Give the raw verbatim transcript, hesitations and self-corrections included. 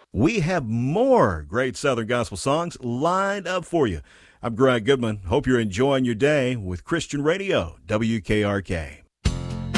We have more great Southern gospel songs lined up for you. I'm Greg Goodman. Hope you're enjoying your day with Christian Radio, W K R K.